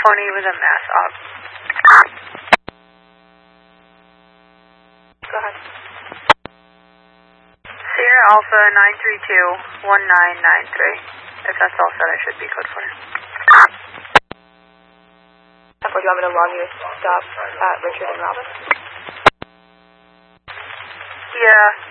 Pony with a mass op. Go ahead. Sierra Alpha 932-1993. If that's all set, I should be code 4. Do you want me to log you a stop at Richard and Robin? Yeah.